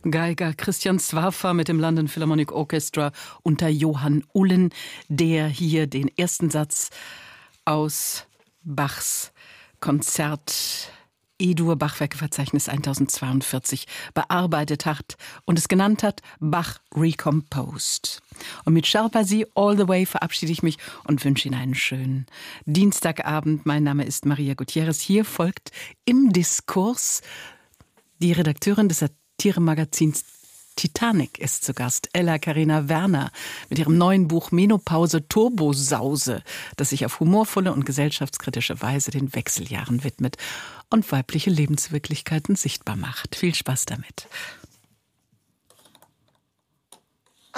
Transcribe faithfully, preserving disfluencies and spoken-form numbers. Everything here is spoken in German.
Geiger Christian Swafa mit dem London Philharmonic Orchestra unter Johann Ullen, der hier den ersten Satz aus Bachs Konzert E-Dur Bachwerkeverzeichnis tausendzweiundvierzig bearbeitet hat und es genannt hat Bach Recomposed. Und mit Sharpasi All the Way verabschiede ich mich und wünsche Ihnen einen schönen Dienstagabend. Mein Name ist Maria Gutierrez. Hier folgt im Diskurs die Redakteurin des Satire-Magazins Titanic ist zu Gast, Ella Karina Werner, mit ihrem neuen Buch Menopause Turbosause, das sich auf humorvolle und gesellschaftskritische Weise den Wechseljahren widmet und weibliche Lebenswirklichkeiten sichtbar macht. Viel Spaß damit.